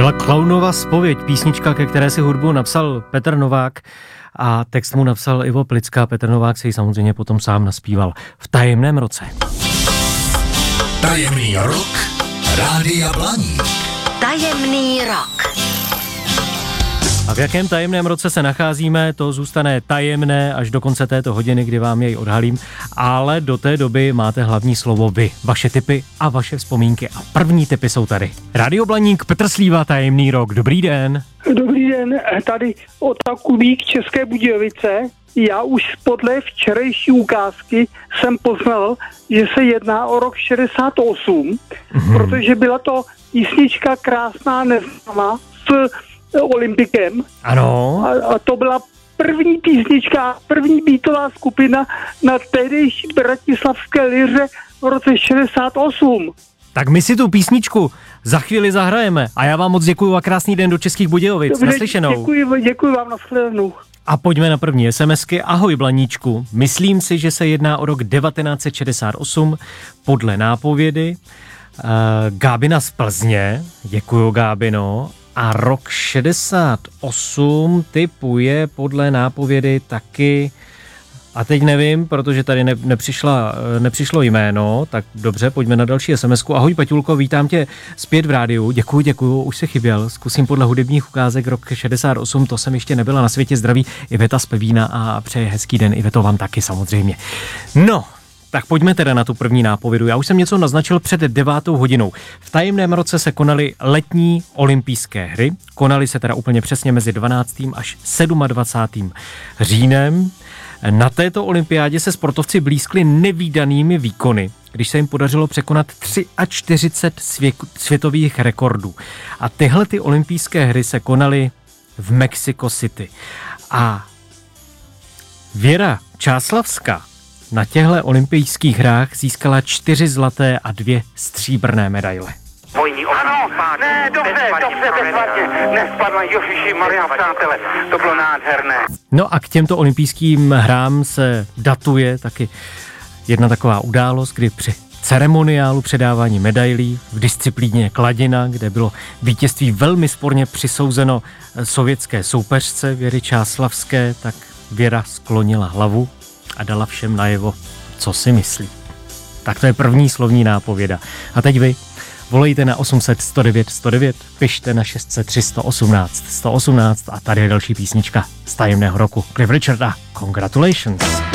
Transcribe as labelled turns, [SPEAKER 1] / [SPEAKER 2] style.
[SPEAKER 1] byla Klaunova zpověď, písnička, ke které si hudbu napsal Petr Novák a text mu napsal Ivo Plicka. Petr Novák si ji samozřejmě potom sám naspíval v Tajemném roce.
[SPEAKER 2] Tajemný rok Rádia Blaník.
[SPEAKER 3] Tajemný rok.
[SPEAKER 1] A v jakém tajemném roce se nacházíme, to zůstane tajemné až do konce této hodiny, kdy vám jej odhalím, ale do té doby máte hlavní slovo vy, vaše tipy a vaše vzpomínky. A první tipy jsou tady. Rádio Blaník, Petr Slíva, Tajemný rok. Dobrý den.
[SPEAKER 4] Dobrý den, tady Ota Kubík, České Budějovice. Já už podle včerejší ukázky jsem poznal, že se jedná o rok 68, protože byla to písnička Krásná neznámá s Olympikem.
[SPEAKER 1] Ano.
[SPEAKER 4] A to byla první písnička, první beatová skupina na tehdejší bratislavské liře v roce 68.
[SPEAKER 1] Tak my si tu písničku za chvíli zahrajeme a já vám moc děkuju a krásný den do Českých Budějovic.
[SPEAKER 4] Dobře,
[SPEAKER 1] naslyšenou.
[SPEAKER 4] Děkuji vám, nashledanou.
[SPEAKER 1] A pojďme na první SMSky. Ahoj Blaníčku, myslím si, že se jedná o rok 1968 podle nápovědy. Gábina z Plzně, děkuju Gábino. A rok 68 tipuje podle nápovědy taky, a teď nevím, protože tady nepřišlo jméno, tak dobře, pojďme na další SMSku. Ahoj Peťulko, vítám tě zpět v rádiu, děkuju, už se chyběl, zkusím podle hudebních ukázek rok 68, to jsem ještě nebyla na světě, zdraví Iveta z Pevína a přeje hezký den, Iveto vám taky samozřejmě. No, tak pojďme teda na tu první nápovědu. Já už jsem něco naznačil před 9. hodinou. V tajemném roce se konaly letní olympijské hry. Konaly se teda úplně přesně mezi 12. až 27. říjnem. Na této olympiádě se sportovci blízkli nevídanými výkony, když se jim podařilo překonat 43 světových rekordů. A tyhle ty olympijské hry se konaly v Mexico City. A Věra Čáslavská na těchto olympijských hrách získala 4 zlaté a 2 stříbrné medaile.
[SPEAKER 5] Ano, ne, dobře, bezvadně, nespadla, Ježiši Maria, přátelé, to bylo nádherné.
[SPEAKER 1] No a k těmto olympijským hrám se datuje taky jedna taková událost, kdy při ceremoniálu předávání medailí v disciplíně kladina, kde bylo vítězství velmi sporně přisouzeno sovětské soupeřce Věry Čáslavské, tak Věra sklonila hlavu a dala všem najevo, co si myslí. Tak to je první slovní nápověda. A teď vy. Volejte na 800 109 109, pište na 603 118 118 a tady je další písnička z tajemného roku. Cliff Richard a Congratulations.